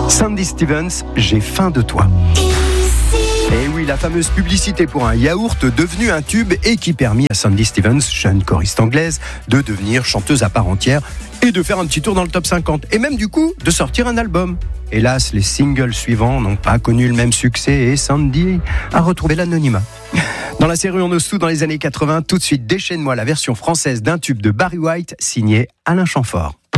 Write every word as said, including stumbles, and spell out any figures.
Sandy Stevens, j'ai faim de toi. Et oui, la fameuse publicité pour un yaourt devenu un tube et qui permit à Sandy Stevens, jeune choriste anglaise, de devenir chanteuse à part entière et de faire un petit tour dans le top cinquante. Et même du coup, de sortir un album. Hélas, les singles suivants n'ont pas connu le même succès et Sandy a retrouvé l'anonymat. Dans la série On ose tout dans les années quatre-vingts, tout de suite, déchaîne-moi la version française d'un tube de Barry White signé Alain Chamfort.